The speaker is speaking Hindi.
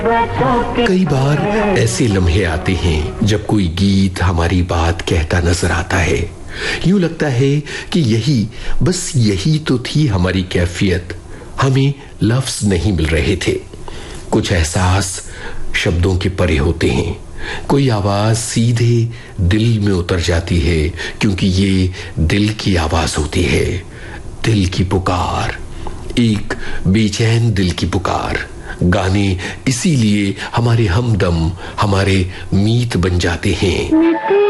कई बार ऐसे लम्हे आते हैं जब कोई गीत हमारी बात कहता नजर आता है। यूं लगता है कि यही तो थी हमारी कैफियत, हमें लफ्ज नहीं मिल रहे थे। कुछ एहसास शब्दों के परे होते हैं, कोई आवाज सीधे दिल में उतर जाती है, क्योंकि ये दिल की आवाज होती है, दिल की पुकार, एक बेचैन दिल की पुकार। गाने इसीलिए हमारे हमदम, हमारे मीत बन जाते हैं।